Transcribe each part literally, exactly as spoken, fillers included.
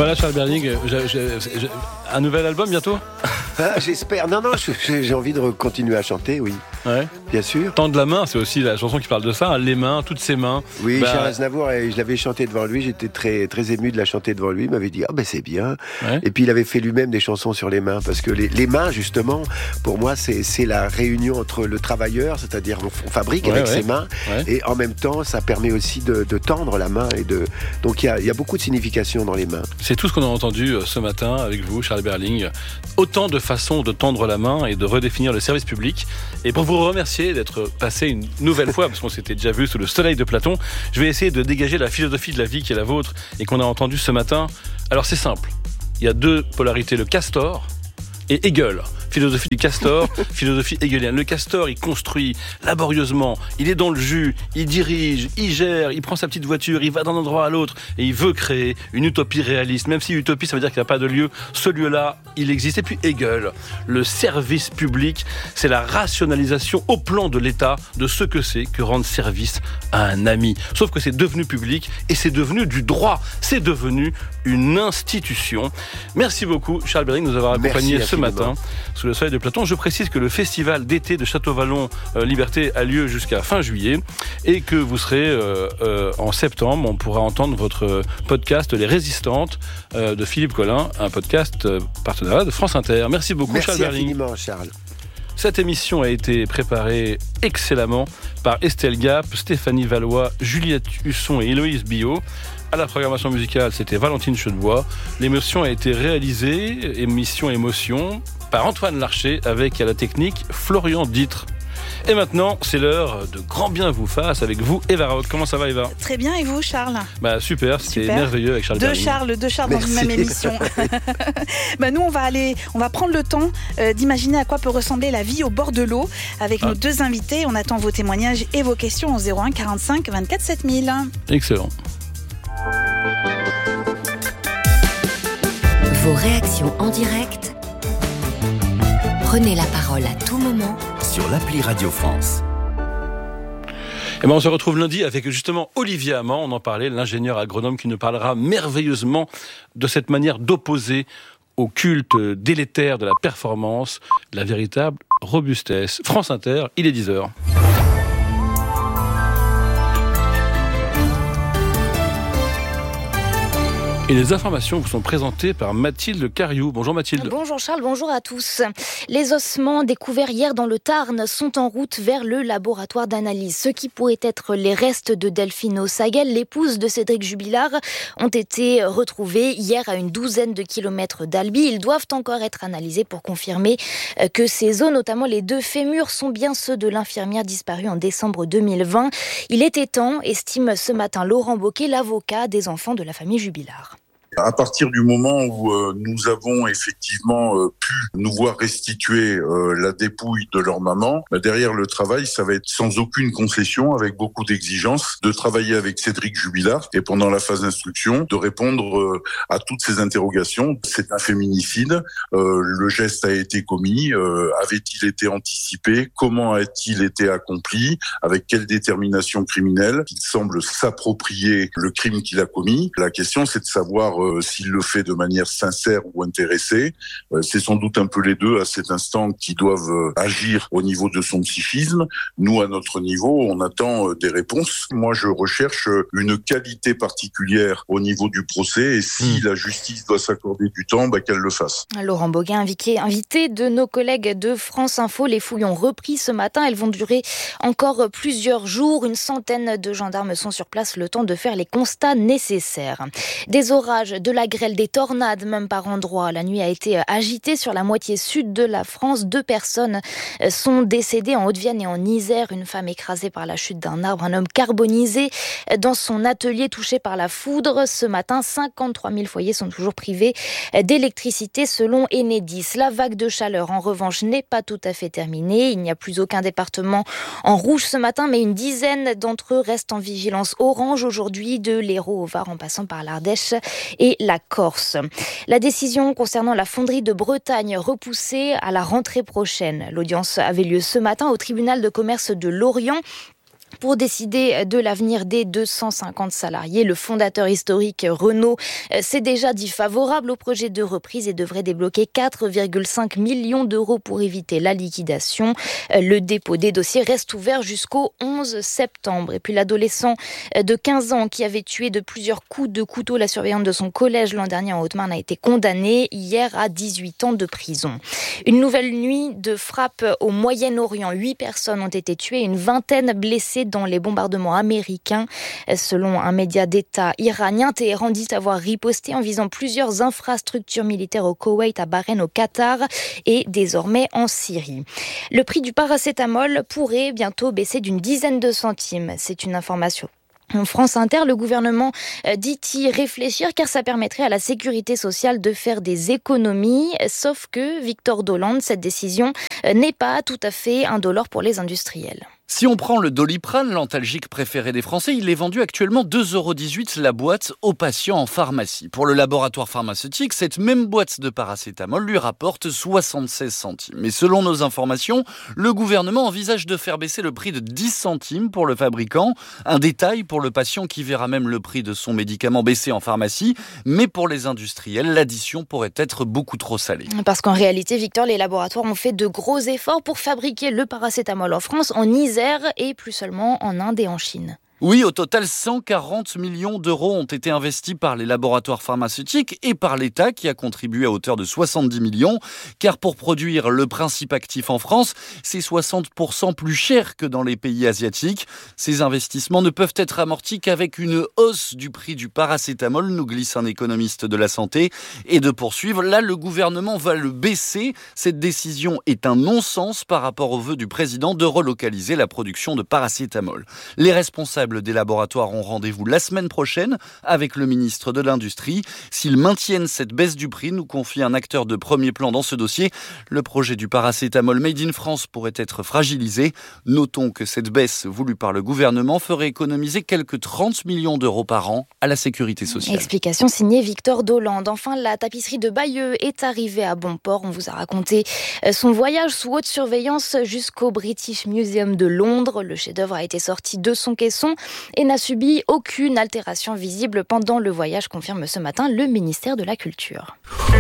Voilà, Charles Berling, j'ai, j'ai, j'ai, un nouvel album bientôt ? Ah, j'espère. Non, non, j'ai, j'ai envie de continuer à chanter, oui. Ouais. Bien sûr. Tendre la main, c'est aussi la chanson qui parle de ça, hein, les mains, toutes ses mains. Oui, bah... Charles Aznavour, je l'avais chanté devant lui, j'étais très, très ému de la chanter devant lui, il m'avait dit « Ah ben c'est bien ouais. ». Et puis il avait fait lui-même des chansons sur les mains, parce que les, les mains, justement, pour moi, c'est, c'est la réunion entre le travailleur, c'est-à-dire on, on fabrique ouais, avec ouais. ses mains, ouais. et en même temps, ça permet aussi de, de tendre la main. Et de... Donc il y a, y a beaucoup de signification dans les mains. C'est tout ce qu'on a entendu ce matin avec vous, Charles Berling. Autant de façons de tendre la main et de redéfinir le service public. Et pour vous remercier d'être passé une nouvelle fois, parce qu'on s'était déjà vu sous le soleil de Platon, je vais essayer de dégager la philosophie de la vie qui est la vôtre et qu'on a entendue ce matin. Alors c'est simple, il y a deux polarités, le castor et Hegel. Philosophie du castor, philosophie hegelienne. Le castor, il construit laborieusement, il est dans le jus, il dirige, il gère, il prend sa petite voiture, il va d'un endroit à l'autre et il veut créer une utopie réaliste. Même si utopie, ça veut dire qu'il n'y a pas de lieu, ce lieu-là, il existe. Et puis Hegel, le service public, c'est la rationalisation au plan de l'État de ce que c'est que rendre service à un ami. Sauf que c'est devenu public et c'est devenu du droit. C'est devenu une institution. Merci beaucoup, Charles Berling, de nous avoir accompagnés ce matin sous le soleil de Platon. Je précise que le festival d'été de Château-Vallon euh, Liberté a lieu jusqu'à fin juillet et que vous serez euh, euh, en septembre. On pourra entendre votre podcast Les Résistantes euh, de Philippe Collin, un podcast euh, partenariat de France Inter. Merci beaucoup, Merci Charles Berling. Merci infiniment, Charles. Cette émission a été préparée excellemment par Estelle Gap, Stéphanie Valois, Juliette Husson et Héloïse Billot. À la programmation musicale, c'était Valentine Chedebois. L'émission a été réalisée, émission émotion, par Antoine Larcher, avec à la technique Florian Ditre. Et maintenant, c'est l'heure de Grand Bien vous fasse avec vous, Eva Rock. Comment ça va, Eva ? Très bien, et vous, Charles ? Bah super, c'était super. Merveilleux avec Charles Deux Berling. Charles, deux Charles Merci. Dans une même émission. bah nous, on va aller, on va prendre le temps euh, d'imaginer à quoi peut ressembler la vie au bord de l'eau avec ah. nos deux invités. On attend vos témoignages et vos questions au zéro un quarante-cinq vingt-quatre sept mille. Excellent. Vos réactions en direct. Prenez la parole à tout moment sur l'appli Radio France. Et ben on se retrouve lundi avec justement Olivier Amand, on en parlait, l'ingénieur agronome qui nous parlera merveilleusement de cette manière d'opposer au culte délétère de la performance la véritable robustesse. France Inter, il est dix heures. Et les informations vous sont présentées par Mathilde Cariou. Bonjour Mathilde. Bonjour Charles, bonjour à tous. Les ossements découverts hier dans le Tarn sont en route vers le laboratoire d'analyse. Ce qui pourrait être les restes de Delphine O'Sagel, l'épouse de Cédric Jubilard, ont été retrouvés hier à une douzaine de kilomètres d'Albi. Ils doivent encore être analysés pour confirmer que ces os, notamment les deux fémurs, sont bien ceux de l'infirmière disparue en décembre deux mille vingt. Il était temps, estime ce matin Laurent Bocquet, l'avocat des enfants de la famille Jubilard. À partir du moment où euh, nous avons effectivement euh, pu nous voir restituer euh, la dépouille de leur maman, bah derrière le travail, ça va être sans aucune concession, avec beaucoup d'exigences, de travailler avec Cédric Jubilard et pendant la phase d'instruction, de répondre euh, à toutes ces interrogations. C'est un féminicide, euh, le geste a été commis, euh, avait-il été anticipé, comment a-t-il été accompli, avec quelle détermination criminelle, il semble s'approprier le crime qu'il a commis. La question, c'est de savoir Euh, s'il le fait de manière sincère ou intéressée. Euh, c'est sans doute un peu les deux à cet instant qui doivent euh, agir au niveau de son psychisme. Nous, à notre niveau, on attend euh, des réponses. Moi, je recherche euh, une qualité particulière au niveau du procès et si mmh. la justice doit s'accorder du temps, bah, qu'elle le fasse. Laurent Bocquet, invité, invité de nos collègues de France Info. Les fouilles ont repris ce matin. Elles vont durer encore plusieurs jours. Une centaine de gendarmes sont sur place, le temps de faire les constats nécessaires. Des orages, de la grêle, des tornades même par endroits. La nuit a été agitée sur la moitié sud de la France. Deux personnes sont décédées en Haute-Vienne et en Isère. Une femme écrasée par la chute d'un arbre, un homme carbonisé dans son atelier touché par la foudre. Ce matin, cinquante-trois mille foyers sont toujours privés d'électricité selon Enedis. La vague de chaleur, en revanche, n'est pas tout à fait terminée. Il n'y a plus aucun département en rouge ce matin, mais une dizaine d'entre eux restent en vigilance orange aujourd'hui, de l'Hérault au Var en passant par l'Ardèche et la Corse. La décision concernant la fonderie de Bretagne repoussée à la rentrée prochaine. L'audience avait lieu ce matin au tribunal de commerce de Lorient. pour décider de l'avenir des deux cent cinquante salariés. Le fondateur historique Renault s'est déjà dit favorable au projet de reprise et devrait débloquer quatre virgule cinq millions d'euros pour éviter la liquidation. Le dépôt des dossiers reste ouvert jusqu'au onze septembre. Et puis l'adolescent de quinze ans qui avait tué de plusieurs coups de couteau la surveillante de son collège l'an dernier en Haute-Marne a été condamné hier à dix-huit ans de prison. Une nouvelle nuit de frappe au Moyen-Orient. Huit personnes ont été tuées et une vingtaine blessées dans les bombardements américains. Selon un média d'État iranien, Téhéran dit avoir riposté en visant plusieurs infrastructures militaires au Koweït, à Bahreïn, au Qatar et désormais en Syrie. Le prix du paracétamol pourrait bientôt baisser d'une dizaine de centimes. C'est une information. En France Inter, le gouvernement dit y réfléchir car ça permettrait à la sécurité sociale de faire des économies. Sauf que, Victor Dolande, cette décision n'est pas tout à fait indolore pour les industriels. Si on prend le Doliprane, l'antalgique préféré des Français, il est vendu actuellement deux euros dix-huit la boîte aux patients en pharmacie. Pour le laboratoire pharmaceutique, cette même boîte de paracétamol lui rapporte soixante-seize centimes. Mais selon nos informations, le gouvernement envisage de faire baisser le prix de dix centimes pour le fabricant. Un détail pour le patient qui verra même le prix de son médicament baisser en pharmacie. Mais pour les industriels, l'addition pourrait être beaucoup trop salée. Parce qu'en réalité, Victor, les laboratoires ont fait de gros efforts pour fabriquer le paracétamol en France, en Isère et plus seulement en Inde et en Chine. Oui, au total, cent quarante millions d'euros ont été investis par les laboratoires pharmaceutiques et par l'État qui a contribué à hauteur de soixante-dix millions. Car pour produire le principe actif en France, c'est soixante pour cent plus cher que dans les pays asiatiques. Ces investissements ne peuvent être amortis qu'avec une hausse du prix du paracétamol, nous glisse un économiste de la santé. Et de poursuivre, là, le gouvernement va le baisser. Cette décision est un non-sens par rapport au vœu du président de relocaliser la production de paracétamol. Les responsables des laboratoires ont rendez-vous la semaine prochaine avec le ministre de l'Industrie. S'ils maintiennent cette baisse du prix, nous confie un acteur de premier plan dans ce dossier, le projet du paracétamol Made in France pourrait être fragilisé. Notons que cette baisse voulue par le gouvernement ferait économiser quelques trente millions d'euros par an à la sécurité sociale. Explication signée Victor Dolande. Enfin, la tapisserie de Bayeux est arrivée à bon port. On vous a raconté son voyage sous haute surveillance jusqu'au British Museum de Londres. Le chef-d'œuvre a été sorti de son caisson et n'a subi aucune altération visible pendant le voyage, confirme ce matin le ministère de la Culture.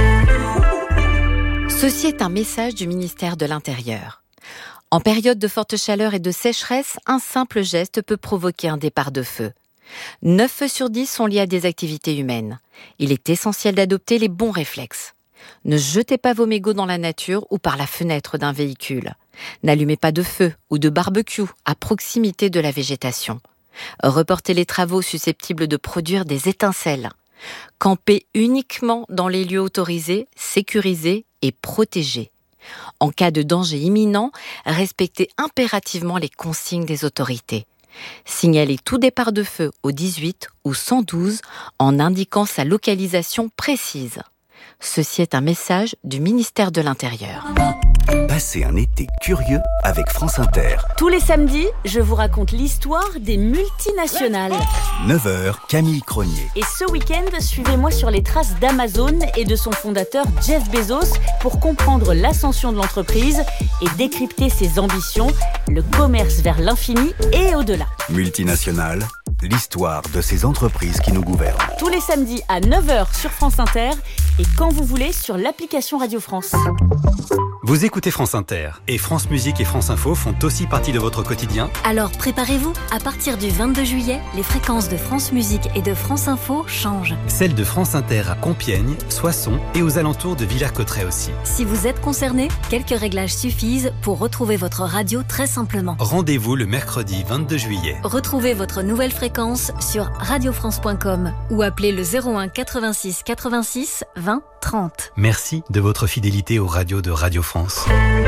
Ceci est un message du ministère de l'Intérieur. En période de forte chaleur et de sécheresse, un simple geste peut provoquer un départ de feu. neuf feux sur dix sont liés à des activités humaines. Il est essentiel d'adopter les bons réflexes. Ne jetez pas vos mégots dans la nature ou par la fenêtre d'un véhicule. N'allumez pas de feu ou de barbecue à proximité de la végétation. Reportez les travaux susceptibles de produire des étincelles. Campez uniquement dans les lieux autorisés, sécurisés et protégés. En cas de danger imminent, respectez impérativement les consignes des autorités. Signalez tout départ de feu au dix-huit ou cent douze en indiquant sa localisation précise. Ceci est un message du ministère de l'Intérieur. Passez un été curieux avec France Inter. Tous les samedis, je vous raconte l'histoire des multinationales. neuf heures, Camille Cronier. Et ce week-end, suivez-moi sur les traces d'Amazon et de son fondateur Jeff Bezos pour comprendre l'ascension de l'entreprise et décrypter ses ambitions, le commerce vers l'infini et au-delà. Multinationales, l'histoire de ces entreprises qui nous gouvernent. Tous les samedis à neuf heures sur France Inter et quand vous voulez sur l'application Radio France. Vous écoutez France Inter et France Musique et France Info font aussi partie de votre quotidien. Alors préparez-vous, à partir du vingt-deux juillet, les fréquences de France Musique et de France Info changent. Celles de France Inter à Compiègne, Soissons et aux alentours de Villers-Cotterêts aussi. Si vous êtes concerné, quelques réglages suffisent pour retrouver votre radio très simplement. Rendez-vous le mercredi vingt-deux juillet. Retrouvez votre nouvelle fréquence sur radio france point com ou appelez le zéro un quatre-vingt-six quatre-vingt-six vingt trente. Merci de votre fidélité aux radios de Radio France.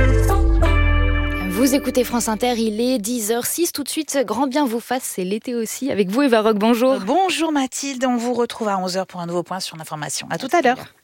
Vous écoutez France Inter, il est dix heures six. Tout de suite, grand bien vous fasse, c'est l'été aussi. Avec vous, Eva Rock, bonjour. Bonjour Mathilde, on vous retrouve à onze heures pour un nouveau point sur l'information. À tout à l'heure.